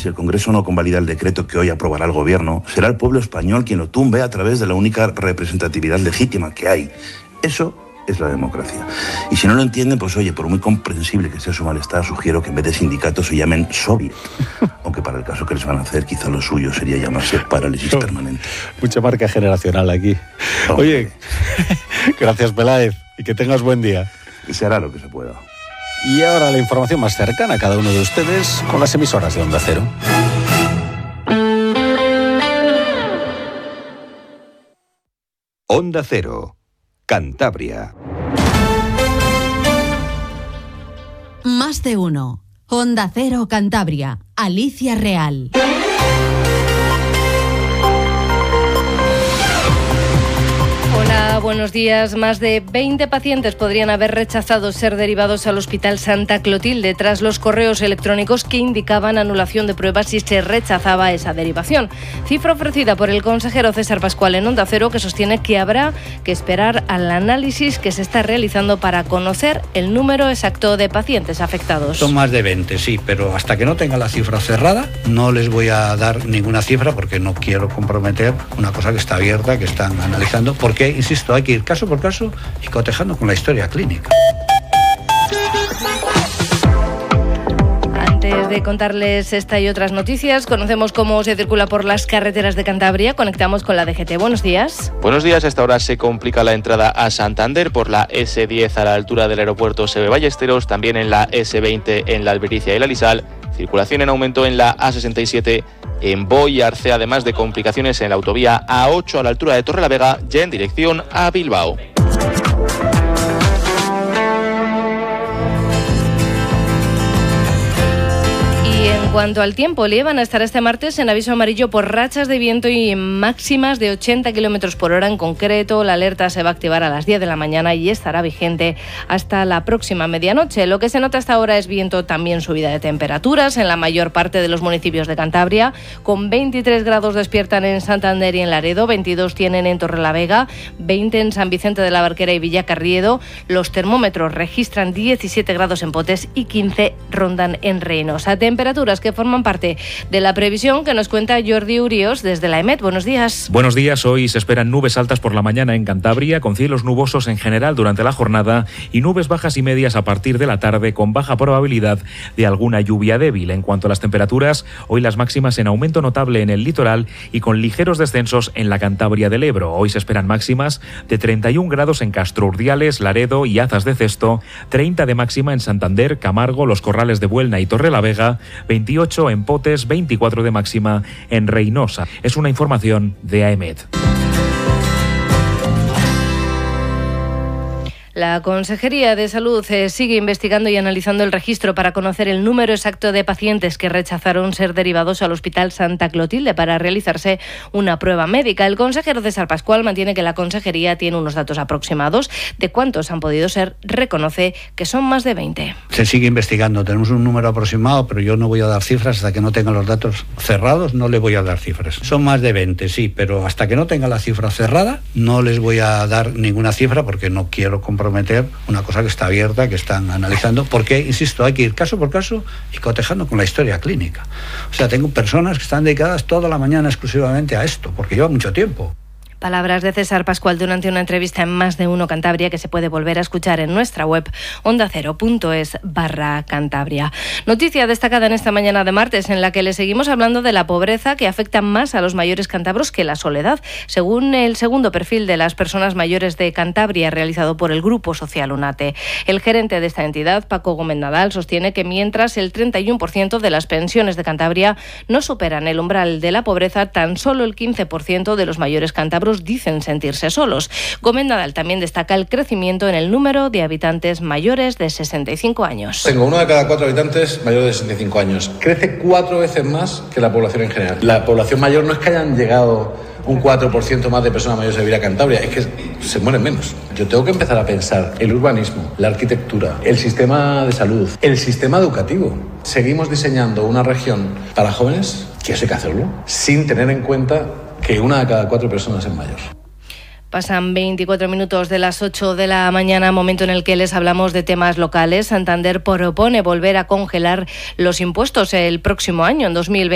si el Congreso no convalida el decreto que hoy aprobará el Gobierno, será el pueblo español quien lo tumbe a través de la única representatividad legítima que hay. Eso es la democracia. Y si no lo entienden, pues oye, por muy comprensible que sea su malestar, sugiero que en vez de sindicatos se llamen soviet. Aunque para el caso que les van a hacer, quizá lo suyo sería llamarse parálisis permanente. Mucha marca generacional aquí. Oye, gracias Peláez y que tengas buen día. Se hará lo que se pueda. Y ahora la información más cercana a cada uno de ustedes con las emisoras de Onda Cero. Onda Cero, Cantabria. Más de uno. Onda Cero Cantabria. Alicia Real. Hola, buenos días. Más de 20 pacientes podrían haber rechazado ser derivados al Hospital Santa Clotilde tras los correos electrónicos que indicaban anulación de pruebas si se rechazaba esa derivación. Cifra ofrecida por el consejero César Pascual en Onda Cero, que sostiene que habrá que esperar al análisis que se está realizando para conocer el número exacto de pacientes afectados. Son más de 20, sí, pero hasta que no tenga la cifra cerrada no les voy a dar ninguna cifra porque no quiero comprometer una cosa que está abierta, que están analizando, porque insisto, hay que ir caso por caso y cotejando con la historia clínica. Antes de contarles esta y otras noticias, conocemos cómo se circula por las carreteras de Cantabria. Conectamos con la DGT. Buenos días. Buenos días. A esta hora se complica la entrada a Santander por la S10 a la altura del aeropuerto Seve Ballesteros, también en la S20 en la Albericia y la Lisal. Circulación en aumento en la A67 en Boi y Arce, además de complicaciones en la autovía A8 a la altura de Torrelavega, ya en dirección a Bilbao. En cuanto al tiempo, Liébana estará este martes en aviso amarillo por rachas de viento y máximas de 80 km por hora. En concreto, la alerta se va a activar a las 10 de la mañana y estará vigente hasta la próxima medianoche. Lo que se nota hasta ahora es viento, también subida de temperaturas en la mayor parte de los municipios de Cantabria. Con 23 grados despiertan en Santander y en Laredo, 22 tienen en Torrelavega, 20 en San Vicente de la Barquera y Villacarriedo. Los termómetros registran 17 grados en Potes y 15 rondan en Reynosa. Temperaturas que forman parte de la previsión que nos cuenta Jordi Urios desde la EMET. Buenos días. Buenos días. Hoy se esperan nubes altas por la mañana en Cantabria, con cielos nubosos en general durante la jornada y nubes bajas y medias a partir de la tarde, con baja probabilidad de alguna lluvia débil. En cuanto a las temperaturas, hoy las máximas en aumento notable en el litoral y con ligeros descensos en la Cantabria del Ebro. Hoy se esperan máximas de 31 grados en Castro Urdiales, Laredo y Azas de Cesto, 30 de máxima en Santander, Camargo, Los Corrales de Buelna y Torrelavega, 28 en Potes, 24 de máxima en Reynosa. Es una información de AEMET. La Consejería de Salud sigue investigando y analizando el registro para conocer el número exacto de pacientes que rechazaron ser derivados al Hospital Santa Clotilde para realizarse una prueba médica. El consejero César Pascual mantiene que la Consejería tiene unos datos aproximados de cuántos han podido ser. Reconoce que son más de 20. Se sigue investigando, tenemos un número aproximado, pero yo no voy a dar cifras hasta que no tenga los datos cerrados, no le voy a dar cifras. Son más de 20, sí, pero hasta que no tenga la cifra cerrada no les voy a dar ninguna cifra porque no quiero comprometer una cosa que está abierta, que están analizando, porque, insisto, hay que ir caso por caso y cotejando con la historia clínica. O sea, tengo personas que están dedicadas toda la mañana exclusivamente a esto, porque lleva mucho tiempo. Palabras de César Pascual durante una entrevista en Más de Uno Cantabria, que se puede volver a escuchar en nuestra web ondacero.es/Cantabria. Noticia destacada en esta mañana de martes, en la que le seguimos hablando de la pobreza, que afecta más a los mayores cántabros que la soledad, según el segundo perfil de las personas mayores de Cantabria realizado por el Grupo Social UNATE. El gerente de esta entidad, Paco Gómez Nadal, sostiene que mientras el 31% de las pensiones de Cantabria no superan el umbral de la pobreza, tan solo el 15% de los mayores cántabros dicen sentirse solos. Gómez Nadal también destaca el crecimiento en el número de habitantes mayores de 65 años. Tengo 1 de cada 4 habitantes mayores de 65 años. Crece 4 veces más que la población en general. La población mayor no es que hayan llegado un 4% más de personas mayores a vivir a Cantabria, es que se mueren menos. Yo tengo que empezar a pensar el urbanismo, la arquitectura, el sistema de salud, el sistema educativo. Seguimos diseñando una región para jóvenes, que eso hay que hacerlo, sin tener en cuenta que 1 de cada 4 personas es mayor. Pasan 24 minutos de las 8 de la mañana, momento en el que les hablamos de temas locales. Santander propone volver a congelar los impuestos el próximo año, en 2020.